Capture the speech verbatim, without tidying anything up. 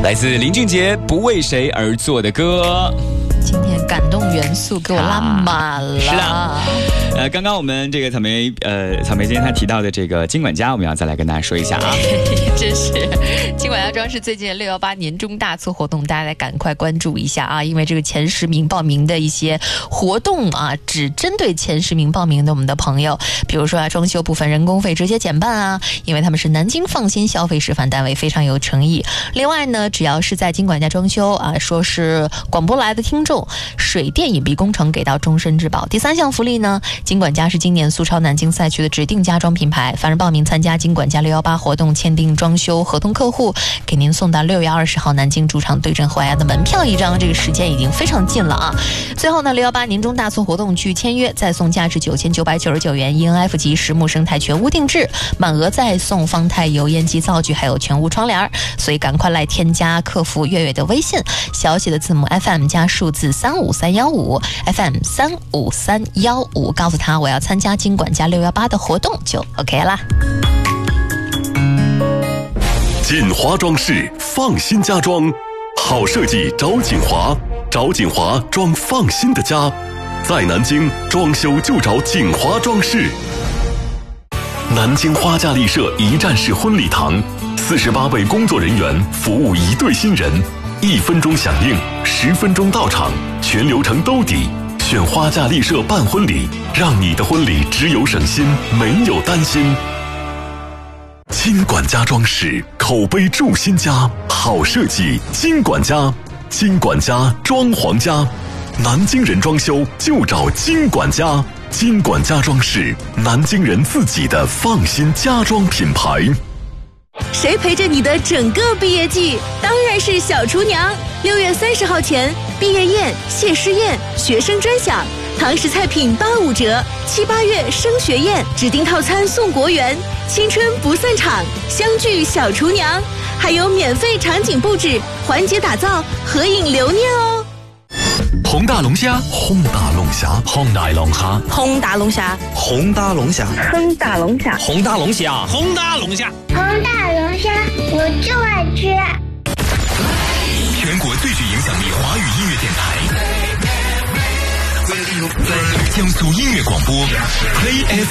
来自林俊杰《不为谁而作的歌》。 今天感动元素给我拉满了。 啊、是的，呃，刚刚我们这个草莓，呃，草莓今天他提到的这个金管家，我们要再来跟大家说一下啊。 真是，金管家装饰最近的六一八年终大促活动，大家来赶快关注一下啊！因为这个前十名报名的一些活动啊，只针对前十名报名的我们的朋友，比如说啊，装修部分人工费直接减半啊，因为他们是南京放心消费示范单位，非常有诚意。另外呢，只要是在金管家装修啊，说是广播来的听众，水电隐蔽工程给到终身质保。第三项福利呢，金管家是今年苏超南京赛区的指定家装品牌，凡是报名参加金管家六一八活动签订装修合同客户，给您送到六月二十号南京主场对阵淮安的门票一张，这个时间已经非常近了啊。最后呢，六一八年终大促活动据签约再送价值九千九百九十九元 E N F 级实木生态全屋定制，满额再送方太油烟机灶具还有全屋窗帘，所以赶快来添加客服月月的微信，小写的字母 F M 加数字三五三幺五 F M 三五三幺五，告诉他我要参加金管家六一八的活动就 OK 啦。 锦华装饰放心家装，好设计找锦华，找锦华装放心的家，在南京装修就找锦华装饰。南京花架丽舍一站式婚礼堂，四十八位工作人员服务一对新人，一分钟响应，十分钟到场，全流程兜底。选花架丽舍办婚礼，让你的婚礼只有省心，没有担心。金管家装饰，口碑住新家，好设计金管家，金管家装潢家，南京人装修就找金管家，金管家装饰，南京人自己的放心家装品牌。 谁陪着你的整个毕业季？当然是小厨娘。六月三十号前，毕业宴、谢师宴、学生专享，堂食菜品八五折。七八月升学宴，指定套餐送国园。青春不散场，相聚小厨娘，还有免费场景布置、环节打造、合影留念哦。 红大龙虾，红大龙虾，红大龙虾， 红大龙虾， 红大龙虾， 红大龙虾， 红大龙虾，红大龙虾， 红大龙虾，我就爱吃。 全国最具影响力华语音乐电台，江苏音乐广播 Play F